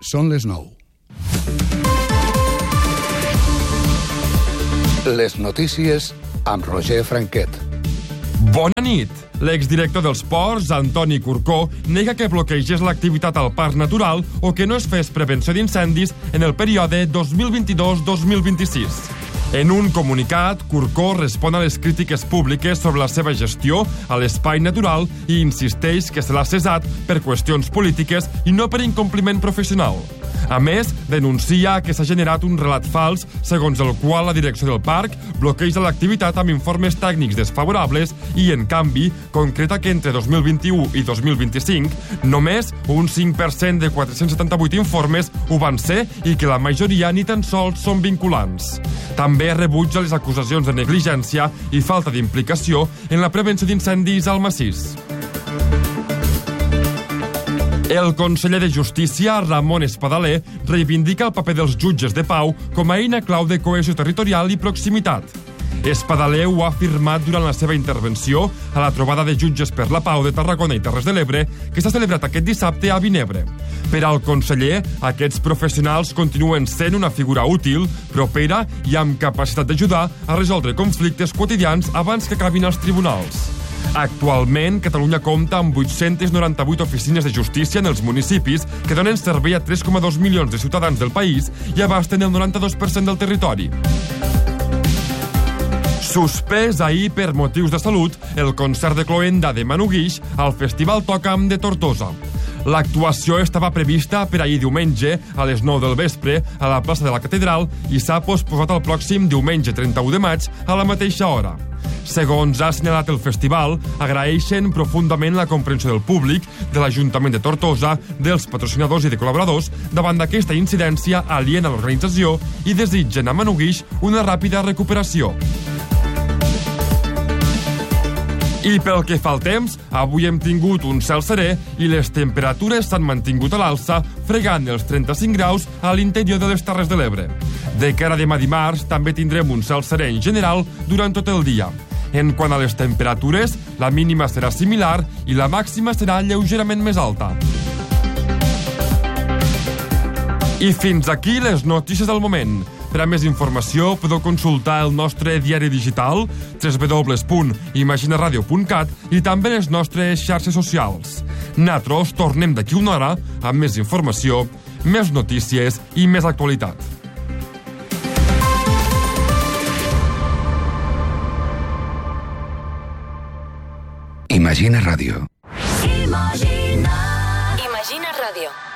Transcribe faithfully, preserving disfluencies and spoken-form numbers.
Són les nou. Les notícies amb Roger Franquet. Bona nit! L'exdirector dels ports, Antoni Curcó, nega que bloquegés l'activitat al parc natural o que no es fes prevenció d'incendis en el període dos mil vint-i-dos dos mil vint-i-sis. En un comunicat, Curcó respon a les crítiques públiques sobre la seva gestió a l'espai natural i insisteix que se l'ha cessat per qüestions polítiques i no per incompliment professional. A més, denuncia que s'ha generat un relat fals segons el qual la direcció del parc bloqueja l'activitat amb informes tècnics desfavorables i, en canvi, concreta que entre dos mil vint-i-u i dos mil vint-i-cinc només un cinc per cent de quatre-cents setanta-vuit informes ho van ser i que la majoria ni tan sols són vinculants. També rebutja les acusacions de negligència i falta d'implicació en la prevenció d'incendis al massís. El conseller de Justícia, Ramon Espadaler, reivindica el paper dels jutges de pau com a eina clau de cohesió territorial i proximitat. Espadaler ho ha afirmat durant la seva intervenció a la trobada de jutges per la pau de Tarragona i Terres de l'Ebre, que s'ha celebrat aquest dissabte a Vinebre. Per al conseller, aquests professionals continuen sent una figura útil, propera i amb capacitat d'ajudar a resoldre conflictes quotidians abans que acabin als tribunals. Actualment, Catalunya compta amb vuit-centes noranta-vuit oficines de justícia en els municipis que donen servei a tres coma dos milions de ciutadans del país i abasten el noranta-dos per cent del territori. Suspès ahir per motius de salut el concert de cloenda de Manu Guix al Festival Toca'm de Tortosa. L'actuació estava prevista per ahir diumenge a les nou del vespre a la plaça de la Catedral i s'ha posposat al pròxim diumenge trenta-u de maig a la mateixa hora. Segons ha assenyalat el festival, agraeixen profundament la comprensió del públic, de l'Ajuntament de Tortosa, dels patrocinadors i de col·laboradors davant d'aquesta incidència aliena a l'organització i desitgen a Manu Guix una ràpida recuperació. I pel que fa al temps, avui hem tingut un cel serè i les temperatures s'han mantingut a l'alça, fregant els trenta-cinc graus a l'interior de les Terres de l'Ebre. De cara a demà dimarts, també tindrem un cel serè en general durant tot el dia. En quant a les temperatures, la mínima serà similar i la màxima serà lleugerament més alta. I fins aquí les notícies del moment. Per a més informació podeu consultar el nostre diari digital w w w punt imaginaradio punt cat i també les nostres xarxes socials. Nosaltres tornem d'aquí una hora amb més informació, més notícies i més actualitat. Imagina Ràdio. Imagina. Imagina Ràdio.